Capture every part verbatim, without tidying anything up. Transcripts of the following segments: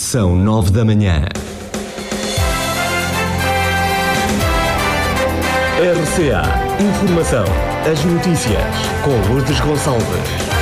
São nove da manhã. R C A Informação. As notícias com Lourdes Gonçalves.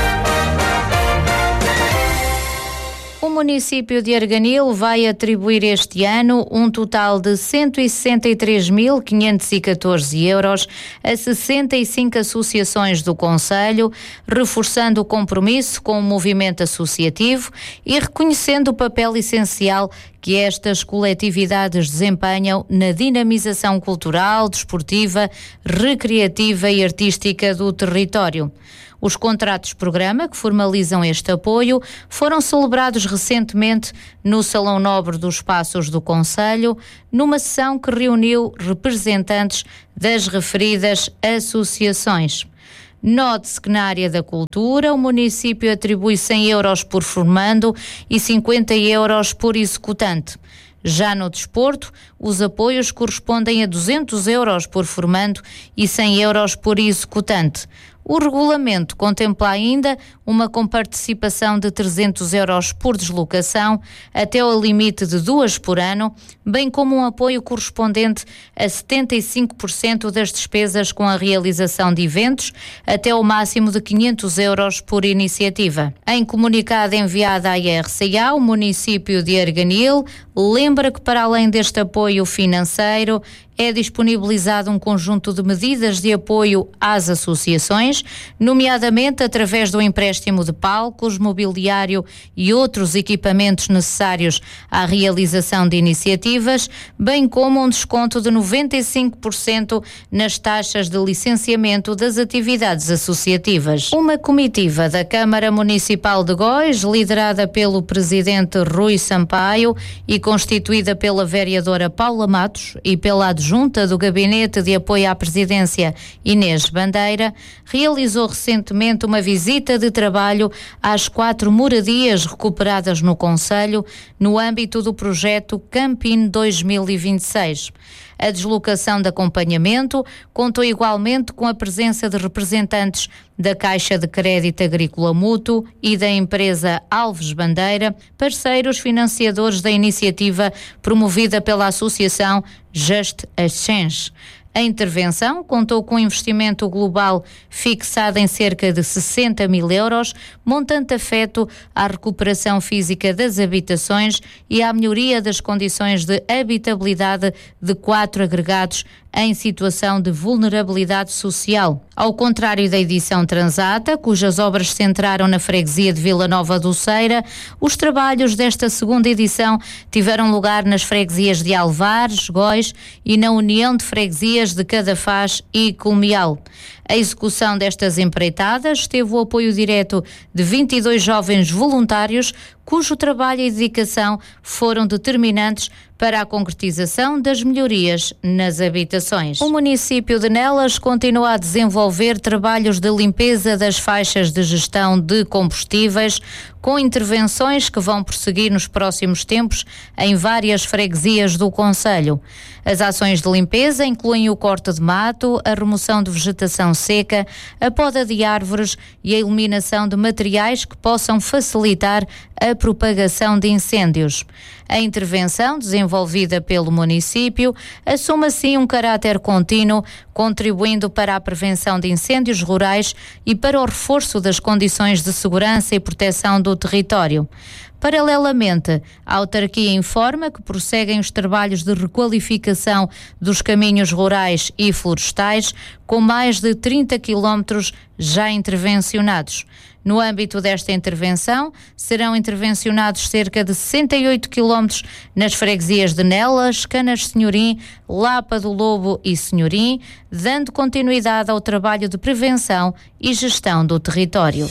O município de Arganil vai atribuir este ano um total de cento e sessenta e três mil quinhentos e catorze euros a sessenta e cinco associações do concelho, reforçando o compromisso com o movimento associativo e reconhecendo o papel essencial que estas coletividades desempenham na dinamização cultural, desportiva, recreativa e artística do território. Os contratos-programa que formalizam este apoio foram celebrados recentemente no Salão Nobre dos Passos do Concelho, numa sessão que reuniu representantes das referidas associações. Note-se que na área da cultura o município atribui cem euros por formando e cinquenta euros por executante. Já no desporto, os apoios correspondem a duzentos euros por formando e cem euros por executante. O regulamento contempla ainda uma comparticipação de trezentos euros por deslocação até ao limite de duas por ano, bem como um apoio correspondente a setenta e cinco por cento das despesas com a realização de eventos até ao máximo de quinhentos euros por iniciativa. Em comunicado enviado à R C A, o município de Arganil lembra que, para além deste apoio financeiro, é disponibilizado um conjunto de medidas de apoio às associações, nomeadamente através do empréstimo de palcos, mobiliário e outros equipamentos necessários à realização de iniciativas, bem como um desconto de noventa e cinco por cento nas taxas de licenciamento das atividades associativas. Uma comitiva da Câmara Municipal de Góis, liderada pelo presidente Rui Sampaio e constituída pela vereadora Paula Matos e pela adjunta do Gabinete de Apoio à Presidência Inês Bandeira, realizou recentemente uma visita de trabalho às quatro moradias recuperadas no concelho no âmbito do projeto Campin dois mil e vinte e seis. A deslocação de acompanhamento contou igualmente com a presença de representantes da Caixa de Crédito Agrícola Mútuo e da empresa Alves Bandeira, parceiros financiadores da iniciativa promovida pela Associação Just Exchange. A intervenção contou com um investimento global fixado em cerca de sessenta mil euros, montante afeto à recuperação física das habitações e à melhoria das condições de habitabilidade de quatro agregados em situação de vulnerabilidade social. Ao contrário da edição transata, cujas obras se centraram na freguesia de Vila Nova do Ceira, os trabalhos desta segunda edição tiveram lugar nas freguesias de Alvares, Góis e na União de Freguesias de Cadafaz e Culmial. A execução destas empreitadas teve o apoio direto de vinte e dois jovens voluntários, cujo trabalho e dedicação foram determinantes para a concretização das melhorias nas habitações. O município de Nelas continua a desenvolver trabalhos de limpeza das faixas de gestão de combustíveis, com intervenções que vão prosseguir nos próximos tempos em várias freguesias do concelho. As ações de limpeza incluem o corte de mato, a remoção de vegetação seca, a poda de árvores e a eliminação de materiais que possam facilitar a propagação de incêndios. A intervenção, desenvolvida pelo município, assume assim um caráter contínuo, contribuindo para a prevenção de incêndios rurais e para o reforço das condições de segurança e proteção do território. Paralelamente, a autarquia informa que prosseguem os trabalhos de requalificação dos caminhos rurais e florestais, com mais de trinta quilómetros já intervencionados. No âmbito desta intervenção, serão intervencionados cerca de sessenta e oito quilómetros nas freguesias de Nelas, Canas Senhorim, Lapa do Lobo e Senhorim, dando continuidade ao trabalho de prevenção e gestão do território.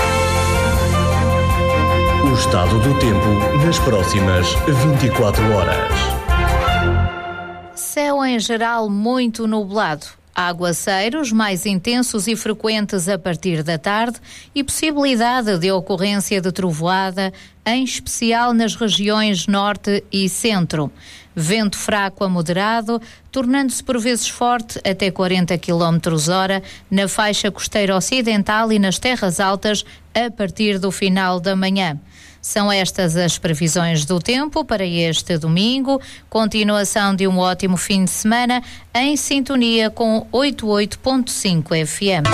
O estado do tempo nas próximas vinte e quatro horas. Céu em geral muito nublado. Aguaceiros mais intensos e frequentes a partir da tarde e possibilidade de ocorrência de trovoada, em especial nas regiões norte e centro. Vento fraco a moderado, tornando-se por vezes forte até quarenta quilómetros hora na faixa costeira ocidental e nas terras altas a partir do final da manhã. São estas as previsões do tempo para este domingo. Continuação de um ótimo fim de semana em sintonia com oitenta e oito ponto cinco F M.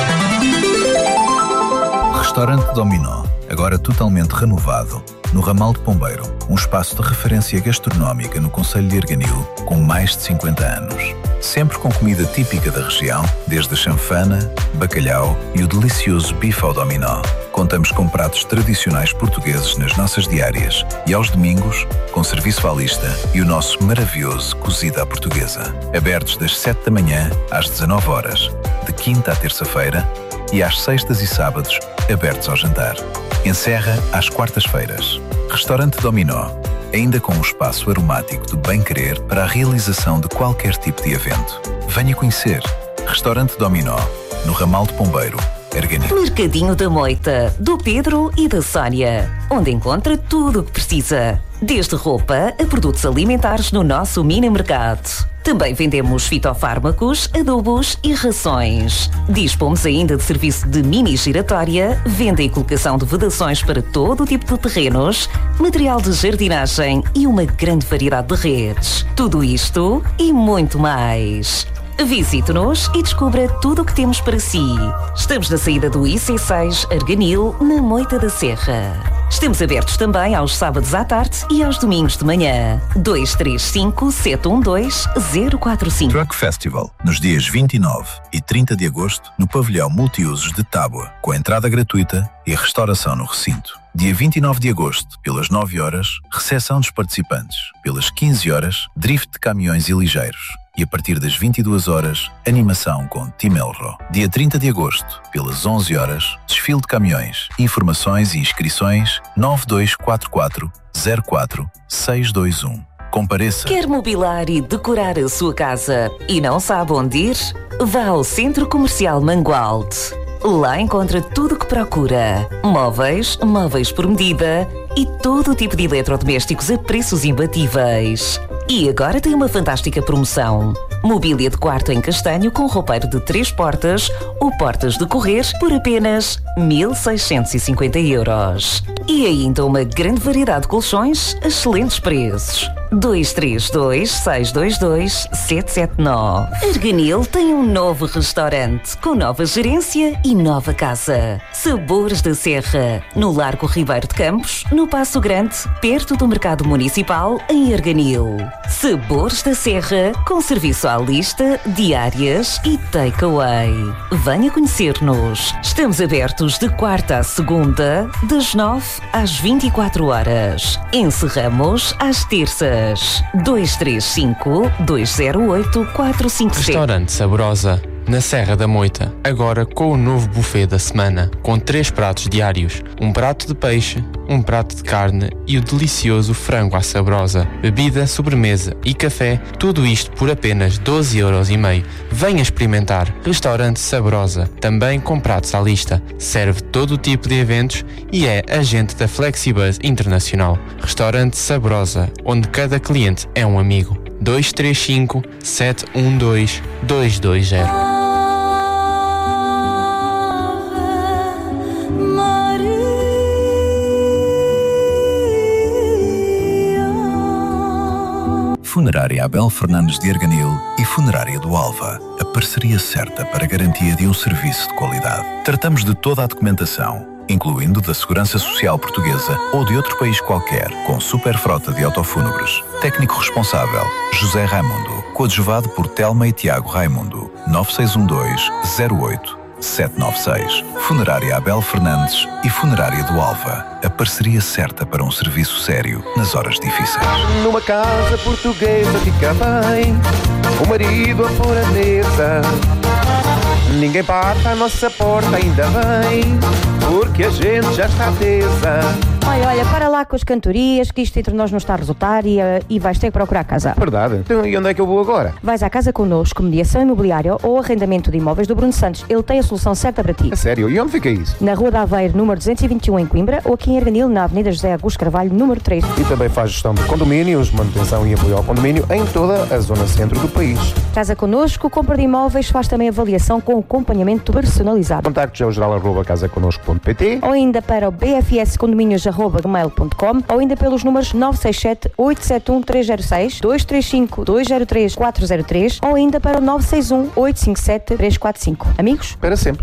Restaurante Dominó, agora totalmente renovado, no Ramal de Pombeiro, um espaço de referência gastronómica no concelho de Arganil, com mais de cinquenta anos. Sempre com comida típica da região, desde a chanfana, bacalhau e o delicioso bife ao dominó. Contamos com pratos tradicionais portugueses nas nossas diárias e aos domingos, com serviço à lista e o nosso maravilhoso cozido à portuguesa. Abertos das sete da manhã às dezanove horas, de quinta à terça-feira, e às sextas e sábados, abertos ao jantar. Encerra às quartas-feiras. Restaurante Dominó, ainda com um espaço aromático de bem-querer para a realização de qualquer tipo de evento. Venha conhecer Restaurante Dominó, no Ramal de Pombeiro, Arganil. Mercadinho da Moita, do Pedro e da Sónia, onde encontra tudo o que precisa, desde roupa a produtos alimentares no nosso mini mercado. Também vendemos fitofármacos, adubos e rações. Dispomos ainda de serviço de mini giratória, venda e colocação de vedações para todo o tipo de terrenos, material de jardinagem e uma grande variedade de redes. Tudo isto e muito mais. Visite-nos e descubra tudo o que temos para si. Estamos na saída do I C seis Arganil, na Moita da Serra. Estamos abertos também aos sábados à tarde e aos domingos de manhã. dois três cinco, sete um dois, zero quatro cinco. Truck Festival, nos dias vinte e nove e trinta de agosto, no pavilhão multiusos de Tábua, com entrada gratuita e restauração no recinto. Dia vinte e nove de agosto, pelas nove horas, recepção dos participantes. Pelas quinze horas, drift de caminhões e ligeiros. E a partir das vinte e duas horas, animação com Tim Elro. Dia trinta de agosto, pelas onze horas, desfile de caminhões. Informações e inscrições nove dois quatro quatro, zero quatro, seis dois um. Compareça. Quer mobilar e decorar a sua casa e não sabe onde ir? Vá ao Centro Comercial Mangualde. Lá encontra tudo o que procura. Móveis, móveis por medida e todo o tipo de eletrodomésticos a preços imbatíveis. E agora tem uma fantástica promoção. Mobília de quarto em castanho com roupeiro de três portas ou portas de correr por apenas mil seiscentos e cinquenta euros. E ainda uma grande variedade de colchões a excelentes preços. dois três dois, seis dois dois, sete sete nove. Arganil tem um novo restaurante com nova gerência e nova casa. Sabores da Serra, no Largo Ribeiro de Campos, no Passo Grande, perto do Mercado Municipal, em Arganil. Sabores da Serra, com serviço à lista, diárias e takeaway. Venha conhecer-nos. Estamos abertos de quarta à segunda, das nove às vinte e quatro horas. Encerramos às terças. dois três cinco, dois zero oito, quatro cinco sete. Restaurante Saborosa, na Serra da Moita, agora com o novo buffet da semana, com três pratos diários, um prato de peixe, um prato de carne e o delicioso frango à saborosa, bebida, sobremesa e café, tudo isto por apenas doze euros e meio. Venha experimentar. Restaurante Saborosa, também com pratos à lista, serve todo o tipo de eventos e é agente da Flexibus Internacional. Restaurante Saborosa, onde cada cliente é um amigo. dois três cinco, sete um dois, dois dois zero. Funerária Abel Fernandes de Arganil e Funerária do Alva, a parceria certa para a garantia de um serviço de qualidade. Tratamos de toda a documentação, incluindo da Segurança Social Portuguesa ou de outro país qualquer, com super frota de autofúnebres. Técnico responsável, José Raimundo, coadjuvado por Telma e Tiago Raimundo, nove seis um dois, zero oito, sete nove seis. Funerária Abel Fernandes e Funerária do Alva, a parceria certa para um serviço sério nas horas difíceis. Numa casa portuguesa fica bem, o marido a pôr a mesa. Ninguém bate à nossa porta, ainda bem, porque a gente já está tesa. Olha, olha, para lá com as cantorias, que isto entre nós não está a resultar e, uh, e vais ter que procurar casa. Verdade. Então, e onde é que eu vou agora? Vais à Casa Connosco, mediação imobiliária ou arrendamento de imóveis do Bruno Santos. Ele tem a solução certa para ti. A sério? E onde fica isso? Na Rua da Aveiro, número duzentos e vinte e um, em Coimbra, ou aqui em Arganil, na Avenida José Augusto Carvalho, número três. E também faz gestão de condomínios, manutenção e apoio ao condomínio em toda a zona centro do país. Casa Connosco, compra de imóveis, faz também avaliação com acompanhamento personalizado. Contactos é o geral arroba casa connosco ponto pt ou ainda para o b f s condomínios arroba arroba gmail ponto com ou ainda pelos números nove seis sete, oito sete um, três zero seis, dois três cinco, dois zero três, quatro zero três ou ainda para o nove seis um, oito cinco sete, três quatro cinco. Amigos? Para sempre.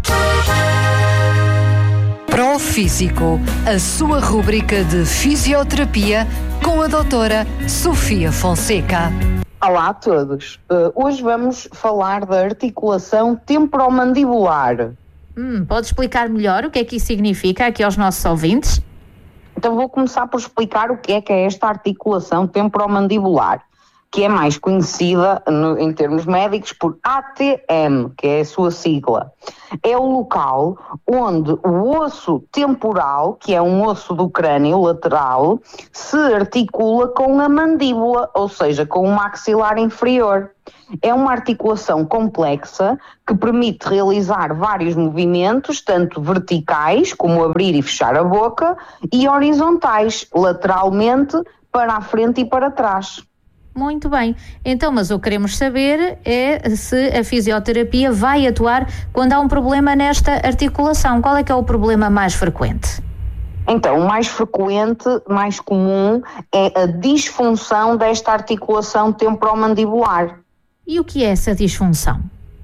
Profísico, a sua rúbrica de fisioterapia com a doutora Sofia Fonseca. Olá a todos. Uh, hoje vamos falar da articulação temporomandibular. Hum, pode explicar melhor o que é que isso significa aqui aos nossos ouvintes? Então vou começar por explicar o que é que é esta articulação temporomandibular, que é mais conhecida no, em termos médicos por A T M, que é a sua sigla. É o local onde o osso temporal, que é um osso do crânio lateral, se articula com a mandíbula, ou seja, com o maxilar inferior. É uma articulação complexa que permite realizar vários movimentos, tanto verticais, como abrir e fechar a boca, e horizontais, lateralmente, para a frente e para trás. Muito bem. Então, mas o que queremos saber é se a fisioterapia vai atuar quando há um problema nesta articulação. Qual é que é o problema mais frequente? Então, o mais frequente, mais comum, é a disfunção desta articulação temporomandibular. E o que é essa disfunção?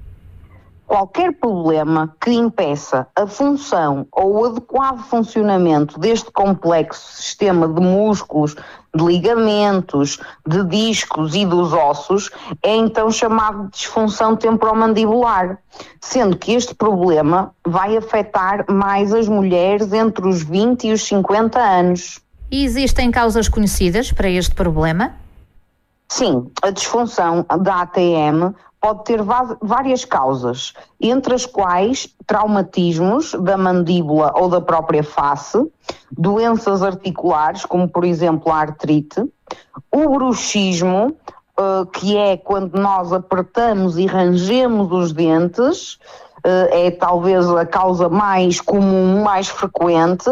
Qualquer problema que impeça a função ou o adequado funcionamento deste complexo sistema de músculos, de ligamentos, de discos e dos ossos é então chamado de disfunção temporomandibular, sendo que este problema vai afetar mais as mulheres entre os vinte e os cinquenta anos. E existem causas conhecidas para este problema? Sim, a disfunção da A T M pode ter várias causas, entre as quais traumatismos da mandíbula ou da própria face, doenças articulares, como por exemplo a artrite, o bruxismo, que é quando nós apertamos e rangemos os dentes, é talvez a causa mais comum, mais frequente,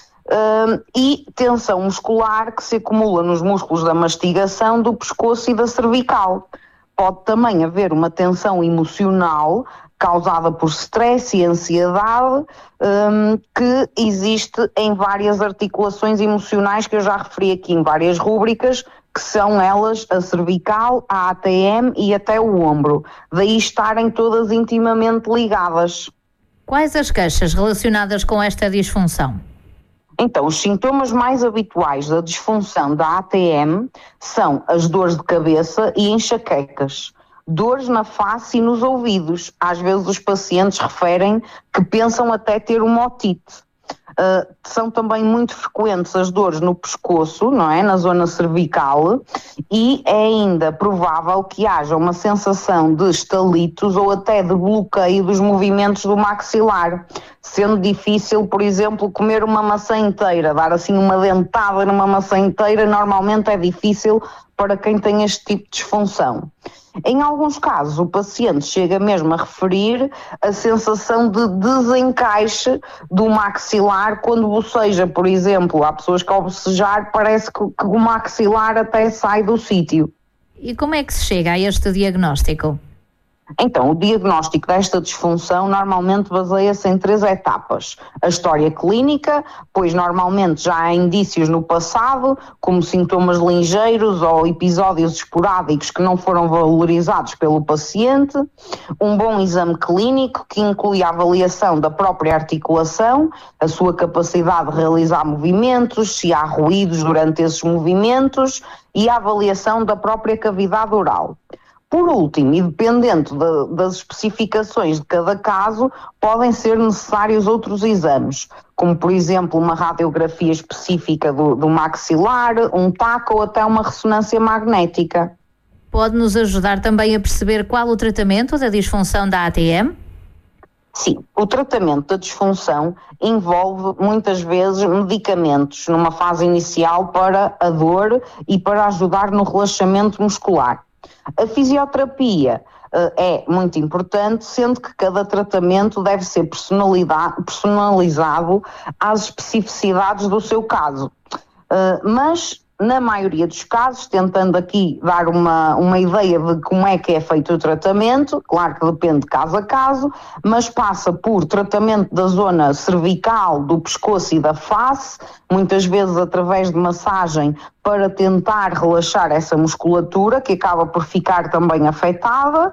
e tensão muscular que se acumula nos músculos da mastigação, do pescoço e da cervical. Pode também haver uma tensão emocional causada por stress e ansiedade, um, que existe em várias articulações emocionais que eu já referi aqui em várias rúbricas, que são elas a cervical, a A T M e até o ombro. Daí estarem todas intimamente ligadas. Quais as queixas relacionadas com esta disfunção? Então, os sintomas mais habituais da disfunção da A T M são as dores de cabeça e enxaquecas, dores na face e nos ouvidos. Às vezes os pacientes referem que pensam até ter uma otite. Uh, são também muito frequentes as dores no pescoço, não é? Na zona cervical, e é ainda provável que haja uma sensação de estalitos ou até de bloqueio dos movimentos do maxilar, sendo difícil, por exemplo, comer uma maçã inteira, dar assim uma dentada numa maçã inteira, normalmente é difícil para quem tem este tipo de disfunção. Em alguns casos, o paciente chega mesmo a referir a sensação de desencaixe do maxilar quando boceja, por exemplo. Há pessoas que ao bocejar parece que, que o maxilar até sai do sítio. E como é que se chega a este diagnóstico? Então, o diagnóstico desta disfunção normalmente baseia-se em três etapas. A história clínica, pois normalmente já há indícios no passado, como sintomas ligeiros ou episódios esporádicos que não foram valorizados pelo paciente. Um bom exame clínico, que inclui a avaliação da própria articulação, a sua capacidade de realizar movimentos, se há ruídos durante esses movimentos e a avaliação da própria cavidade oral. Por último, e dependente de, das especificações de cada caso, podem ser necessários outros exames, como por exemplo uma radiografia específica do, do maxilar, um taco ou até uma ressonância magnética. Pode nos ajudar também a perceber qual o tratamento da disfunção da A T M? Sim, o tratamento da disfunção envolve muitas vezes medicamentos numa fase inicial para a dor e para ajudar no relaxamento muscular. A fisioterapia uh, é muito importante, sendo que cada tratamento deve ser personalizado às especificidades do seu caso. Uh, mas na maioria dos casos, tentando aqui dar uma, uma ideia de como é que é feito o tratamento, claro que depende caso a caso, mas passa por tratamento da zona cervical, do pescoço e da face, muitas vezes através de massagem para tentar relaxar essa musculatura que acaba por ficar também afetada,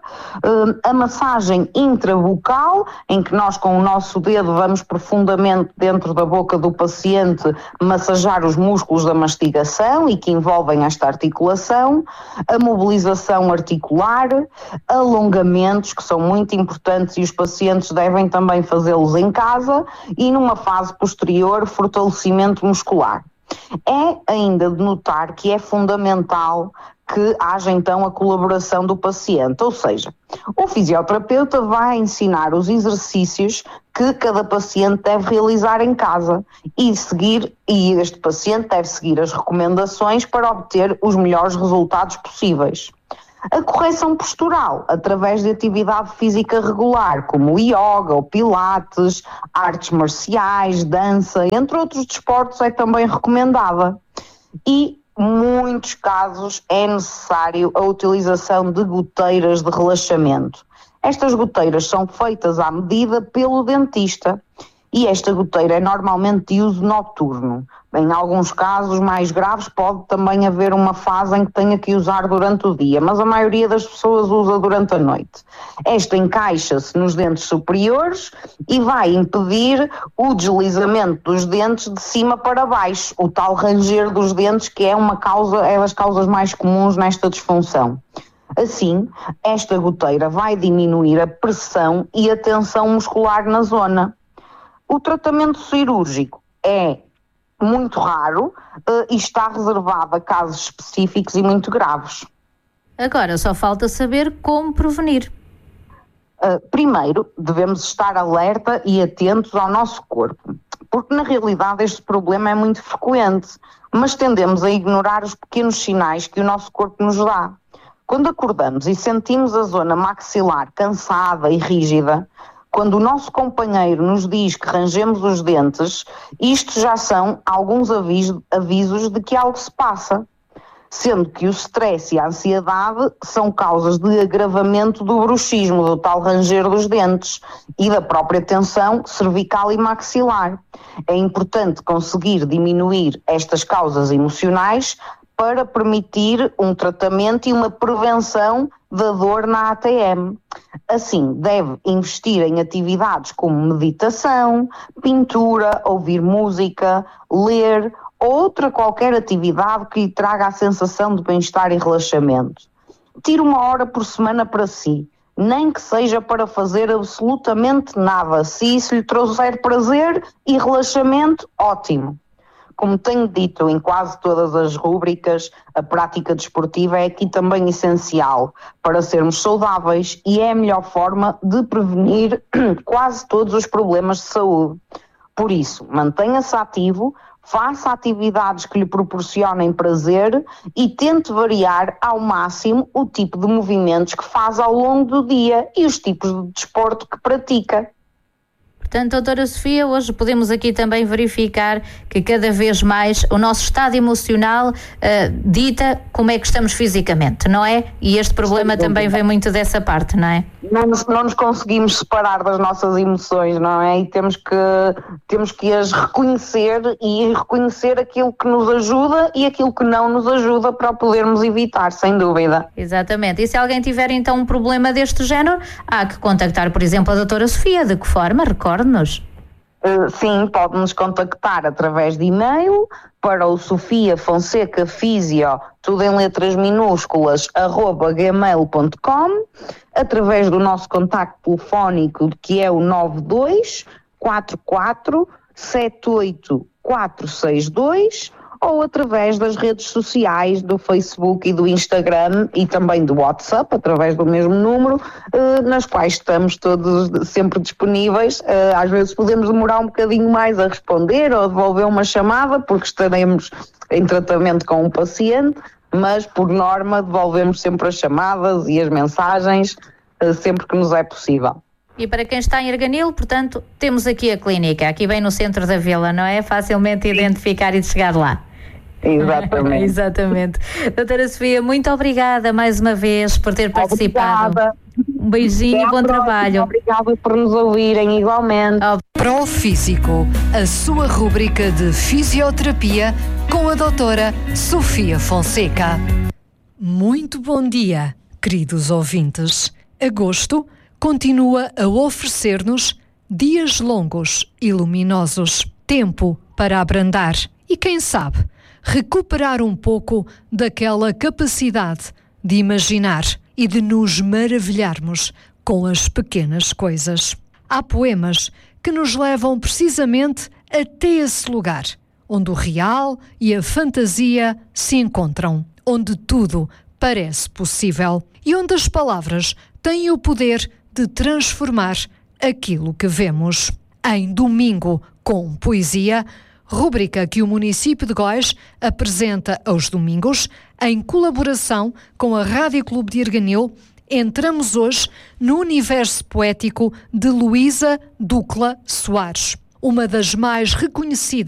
a massagem intrabucal, em que nós com o nosso dedo vamos profundamente dentro da boca do paciente massajar os músculos da mastigação e que envolvem esta articulação, a mobilização articular, alongamentos que são muito importantes e os pacientes devem também fazê-los em casa, e numa fase posterior fortalecimento muscular. É ainda de notar que é fundamental que haja então a colaboração do paciente, ou seja, o fisioterapeuta vai ensinar os exercícios que cada paciente deve realizar em casa e seguir, e este paciente deve seguir as recomendações para obter os melhores resultados possíveis. A correção postural, através de atividade física regular, como o yoga, o pilates, artes marciais, dança, entre outros desportos, é também recomendada. E, em muitos casos, é necessário a utilização de goteiras de relaxamento. Estas goteiras são feitas à medida pelo dentista e esta goteira é normalmente de uso noturno. Em alguns casos mais graves pode também haver uma fase em que tenha que usar durante o dia, mas a maioria das pessoas usa durante a noite. Esta encaixa-se nos dentes superiores e vai impedir o deslizamento dos dentes de cima para baixo, o tal ranger dos dentes, que é uma causa, é das causas mais comuns nesta disfunção. Assim, esta goteira vai diminuir a pressão e a tensão muscular na zona. O tratamento cirúrgico é muito raro uh, e está reservado a casos específicos e muito graves. Agora só falta saber como prevenir. Uh, primeiro, devemos estar alerta e atentos ao nosso corpo, porque na realidade este problema é muito frequente, mas tendemos a ignorar os pequenos sinais que o nosso corpo nos dá. Quando acordamos e sentimos a zona maxilar cansada e rígida, quando o nosso companheiro nos diz que rangemos os dentes, isto já são alguns aviso, avisos de que algo se passa, sendo que o stress e a ansiedade são causas de agravamento do bruxismo, do tal ranger dos dentes e da própria tensão cervical e maxilar. É importante conseguir diminuir estas causas emocionais para permitir um tratamento e uma prevenção da dor na A T M. Assim, deve investir em atividades como meditação, pintura, ouvir música, ler ou outra qualquer atividade que lhe traga a sensação de bem-estar e relaxamento. Tire uma hora por semana para si, nem que seja para fazer absolutamente nada. Se isso lhe trouxer prazer e relaxamento, ótimo. Como tenho dito em quase todas as rúbricas, a prática desportiva é aqui também essencial para sermos saudáveis e é a melhor forma de prevenir quase todos os problemas de saúde. Por isso, mantenha-se ativo, faça atividades que lhe proporcionem prazer e tente variar ao máximo o tipo de movimentos que faz ao longo do dia e os tipos de desporto que pratica. Portanto, doutora Sofia, hoje podemos aqui também verificar que cada vez mais o nosso estado emocional uh, dita como é que estamos fisicamente, não é? E este problema também vem muito dessa parte, não é? Não nos, não nos conseguimos separar das nossas emoções, não é? E temos que, temos que as reconhecer e reconhecer aquilo que nos ajuda e aquilo que não nos ajuda para podermos evitar, sem dúvida. Exatamente. E se alguém tiver então um problema deste género, há que contactar, por exemplo, a doutora Sofia. De que forma? Recorde-nos. Uh, sim, pode-nos contactar através de e-mail para o Sofia Fonseca Fisio, tudo em letras minúsculas, arroba gmail ponto com, através do nosso contacto telefónico, que é o nove dois quatro quatro sete oito quatro seis dois, ou através das redes sociais do Facebook e do Instagram e também do WhatsApp, através do mesmo número, nas quais estamos todos sempre disponíveis. Às vezes podemos demorar um bocadinho mais a responder ou devolver uma chamada, porque estaremos em tratamento com um paciente, mas por norma devolvemos sempre as chamadas e as mensagens sempre que nos é possível. E para quem está em Arganil, portanto, temos aqui a clínica, aqui bem no centro da vila, não é? Facilmente identificar e de chegar lá. Exatamente. Exatamente. Doutora Sofia, muito obrigada mais uma vez por ter participado. Obrigada. Um beijinho e bom próxima. trabalho. Obrigada por nos ouvirem, igualmente. Profísico, a sua rúbrica de fisioterapia com a doutora Sofia Fonseca. Muito bom dia, queridos ouvintes. Agosto continua a oferecer-nos dias longos e luminosos, tempo para abrandar e, quem sabe, recuperar um pouco daquela capacidade de imaginar e de nos maravilharmos com as pequenas coisas. Há poemas que nos levam precisamente até esse lugar, onde o real e a fantasia se encontram, onde tudo parece possível e onde as palavras têm o poder de transformar aquilo que vemos. Em Domingo com Poesia, rúbrica que o município de Góis apresenta aos domingos, em colaboração com a Rádio Clube de Arganil, entramos hoje no universo poético de Luísa Ducla Soares, uma das mais reconhecidas